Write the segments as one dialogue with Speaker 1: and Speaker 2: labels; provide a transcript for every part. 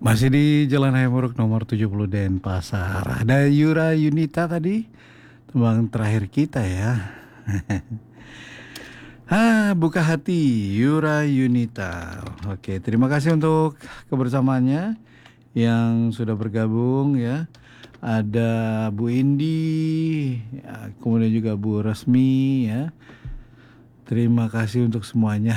Speaker 1: Masih di Jalan Hayamuruk nomor 70 Denpasar. Ada Yura Yunita tadi, tembang terakhir kita ya. Buka hati Yura Yunita. Oke, terima kasih untuk kebersamaannya yang sudah bergabung ya. Ada Bu Indi, ya, kemudian juga Bu Resmi ya. Terima kasih untuk semuanya.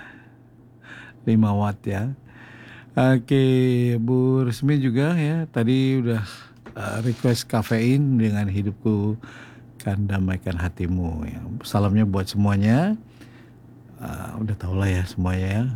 Speaker 1: 5 watt ya. Oke, Bu Resmi juga ya. Tadi udah request kafein dengan hidupku kan damaikan hatimu ya. Salamnya buat semuanya. Udah tau lah ya semuanya ya.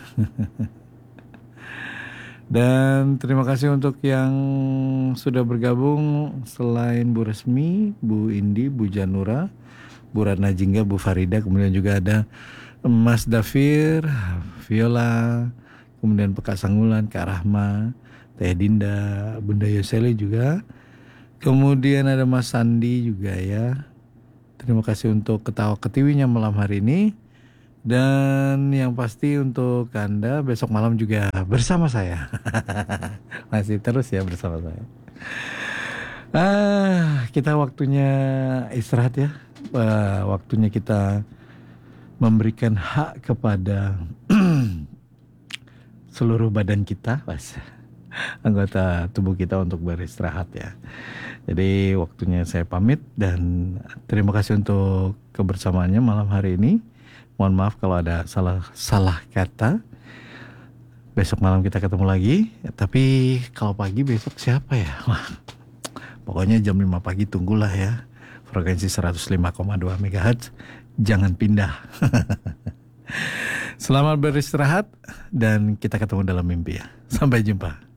Speaker 1: Dan terima kasih untuk yang sudah bergabung selain Bu Resmi, Bu Indi, Bu Janura, Bu Ratna Jingga, Bu Farida, kemudian juga ada Mas Dafir, Viola, kemudian Peka Sanggulan, Kak Rahma, Teh Dinda, Bunda Yoseli juga. Kemudian ada Mas Sandi juga ya. Terima kasih untuk ketawa ketiwinya malam hari ini. Dan yang pasti untuk Anda besok malam juga bersama saya. Masih terus ya bersama saya. Kita waktunya istirahat ya. Waktunya kita memberikan hak kepada seluruh badan kita, anggota tubuh kita untuk beristirahat ya. Jadi waktunya saya pamit dan terima kasih untuk kebersamaannya malam hari ini. Mohon maaf kalau ada salah kata. Besok malam kita ketemu lagi. Tapi kalau pagi besok siapa ya? Pokoknya jam 5 pagi tunggulah ya. Frekuensi 105,2 MHz. Jangan pindah. Selamat beristirahat dan kita ketemu dalam mimpi ya. Sampai jumpa.